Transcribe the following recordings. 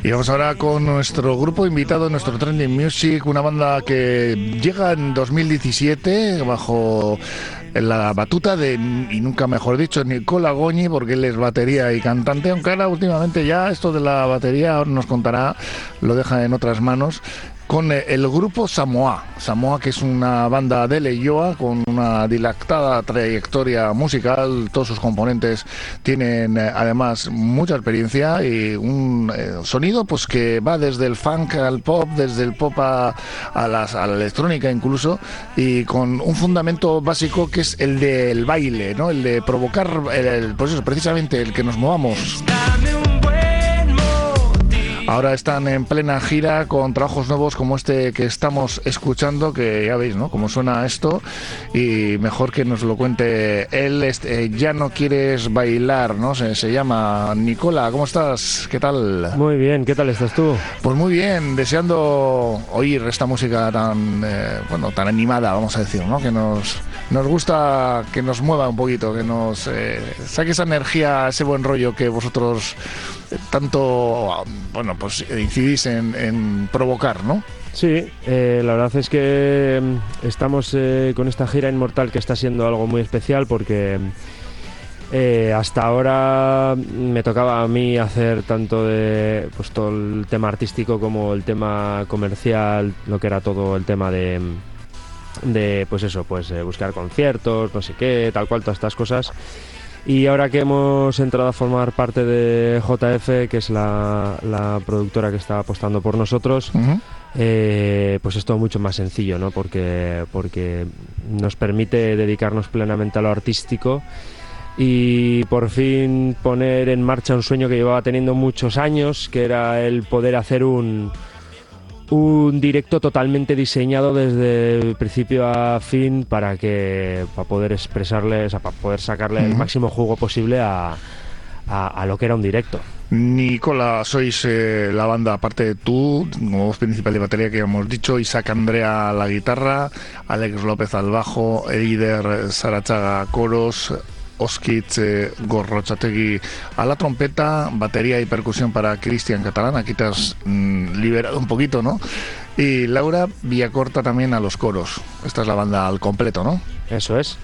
Y vamos ahora con nuestro grupo invitado, nuestro Trending Music, una banda que llega en 2017 bajo la batuta de, y nunca mejor dicho, Nicola Goñi, porque él es batería y cantante, aunque ahora últimamente ya esto de la batería nos contará, lo deja en otras manos, con el grupo Samoa, que es una banda de Leioa con una dilatada trayectoria musical. Todos sus componentes tienen además mucha experiencia y un sonido pues que va desde el funk al pop, desde el pop a la electrónica incluso, y con un fundamento básico que es el del baile, ¿no? El de provocar, pues eso, precisamente el que nos movamos. Ahora están en plena gira con trabajos nuevos como este que estamos escuchando, que ya veis, ¿no?, cómo suena esto, y mejor que nos lo cuente él. Ya no quieres bailar, ¿no? Se llama. Nicola, ¿cómo estás? ¿Qué tal? Muy bien, ¿qué tal estás tú? Pues muy bien, deseando oír esta música tan, tan animada, vamos a decir, ¿no? Que nos gusta, que nos mueva un poquito, que nos saque esa energía, ese buen rollo que vosotros tanto, pues incidís en provocar, ¿no? Sí, la verdad es que estamos con esta gira Inmortal, que está siendo algo muy especial porque hasta ahora me tocaba a mí hacer tanto de pues todo el tema artístico como el tema comercial, lo que era todo el tema de buscar conciertos, no sé qué, tal cual, todas estas cosas. Y ahora que hemos entrado a formar parte de JF, que es la productora que está apostando por nosotros, pues es todo mucho más sencillo, ¿no? Porque nos permite dedicarnos plenamente a lo artístico y por fin poner en marcha un sueño que llevaba teniendo muchos años, que era el poder hacer un directo totalmente diseñado desde principio a fin para poder expresarle, o sea, para poder sacarle el máximo jugo posible a lo que era un directo. Nicola, sois la banda, aparte de tú, como voz principal de batería que ya hemos dicho, Isaac Andrea a la guitarra, Alex López al bajo, Eider Sarachaga coros, Oskitz Gorrotxategi a la trompeta, batería y percusión para Cristian Catalán. Aquí te has liberado un poquito, ¿no? Y Laura Villacorta también a los coros. Esta es la banda al completo, ¿no? Eso es.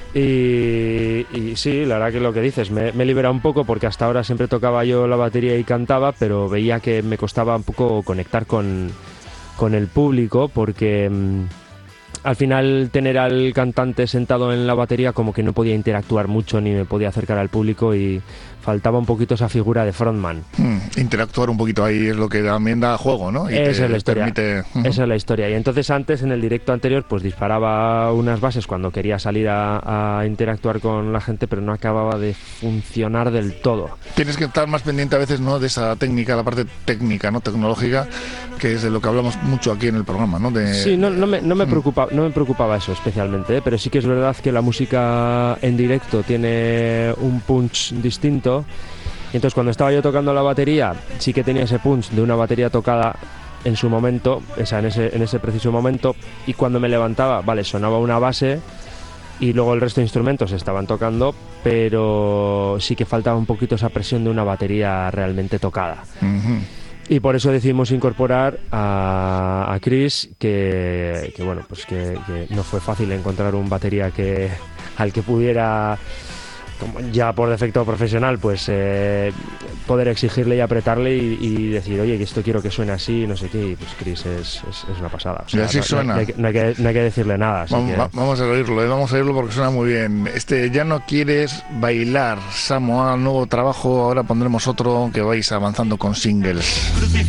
Y sí, la verdad que lo que dices, me he liberado un poco porque hasta ahora siempre tocaba yo la batería y cantaba, pero veía que me costaba un poco conectar con el público porque al final tener al cantante sentado en la batería como que no podía interactuar mucho ni me podía acercar al público y faltaba un poquito esa figura de frontman. Interactuar un poquito ahí es lo que también da juego, ¿no? Y esa es la historia. Permite... Esa es la historia. Y entonces antes, en el directo anterior, pues disparaba unas bases cuando quería salir a interactuar con la gente, pero no acababa de funcionar del todo. Tienes que estar más pendiente a veces, ¿no?, de esa técnica, la parte técnica, ¿no?, tecnológica, que es de lo que hablamos mucho aquí en el programa, ¿no? Sí, no me preocupaba eso especialmente, pero sí que es verdad que la música en directo tiene un punch distinto. Y entonces cuando estaba yo tocando la batería sí que tenía ese punch de una batería tocada en su momento, en ese preciso momento, y cuando me levantaba, sonaba una base y luego el resto de instrumentos estaban tocando, pero sí que faltaba un poquito esa presión de una batería realmente tocada. Y por eso decidimos incorporar a Chris, que no fue fácil encontrar un batería al que pudiera, como ya por defecto profesional, pues poder exigirle y apretarle y decir, oye, que esto quiero que suene así, no sé qué, y pues Chris es una pasada. O sea, y así suena. No hay que decirle nada. Vamos a oírlo porque suena muy bien. Ya no quieres bailar, Samoa, nuevo trabajo, ahora pondremos otro que vais avanzando con singles.